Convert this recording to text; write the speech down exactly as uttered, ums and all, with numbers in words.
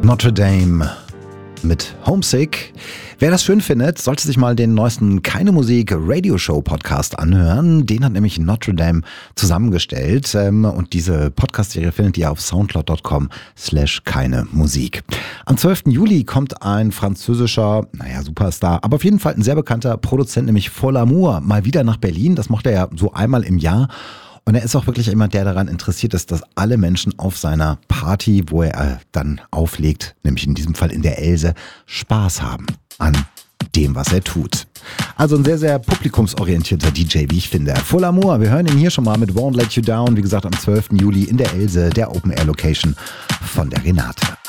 Notre Dame mit Homesick. Wer das schön findet, sollte sich mal den neuesten Keine Musik Radio Show Podcast anhören. Den hat nämlich Notre Dame zusammengestellt. Und diese Podcast-Serie findet ihr auf soundcloud dot com slash keine Musik. Am zwölften Juli kommt ein französischer, naja, Superstar, aber auf jeden Fall ein sehr bekannter Produzent, nämlich Fol Amour, mal wieder nach Berlin. Das macht er ja so einmal im Jahr. Und er ist auch wirklich jemand, der daran interessiert ist, dass alle Menschen auf seiner Party, wo er dann auflegt, nämlich in diesem Fall in der Else, Spaß haben an dem, was er tut. Also ein sehr, sehr publikumsorientierter D J, wie ich finde. Fol Amour, wir hören ihn hier schon mal mit Won't Let You Down, wie gesagt am zwölften Juli in der Else, der Open Air Location von der Renate.